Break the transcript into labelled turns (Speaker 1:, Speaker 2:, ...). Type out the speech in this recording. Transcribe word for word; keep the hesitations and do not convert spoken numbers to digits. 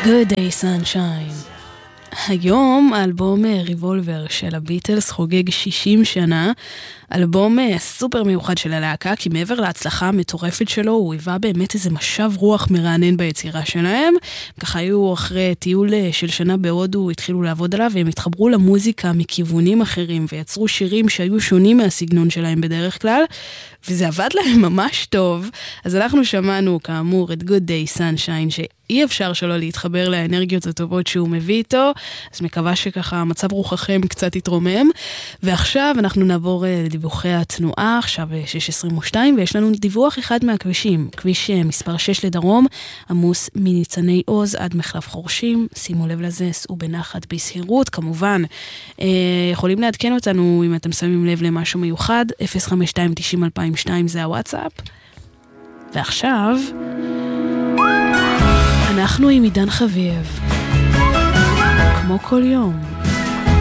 Speaker 1: Good Day Sunshine. היום האלבום ריבולבר של הביטלס חוגג שישים שנה, אלבום סופר מיוחד של הלהקה, כי מעבר להצלחה המטורפת שלו, הוא היווה באמת איזה משב רוח מרענן ביצירה שלהם. ככה היו אחרי טיול של שנה בהודו, התחילו לעבוד עליו, והם התחברו למוזיקה מכיוונים אחרים, ויצרו שירים שהיו שונים מהסגנון שלהם בדרך כלל, וזה עבד להם ממש טוב. אז אנחנו שמענו כאמור את Good Day Sunshine, שאי אפשר שלא להתחבר לאנרגיות הטובות שהוא מביא איתו, אז מקווה שככה מצב רוחכם קצת יתרומם. ועכשיו אנחנו נעבור לדיווחי התנועה, עכשיו שש עשרים ושתיים, ויש לנו דיווח אחד מהכבישים, כביש מספר שש לדרום, עמוס מניצני עוז עד מחלף חורשים, שימו לב לזה, סעו בנחת בסהירות, כמובן, יכולים לעדכן אותנו אם אתם שמים לב למשהו מיוחד, אפס חמש שתיים תשעים אלפיים ושתיים זה הוואטסאפ. ועכשיו אנחנו עם עידן חביב, כמו כל יום.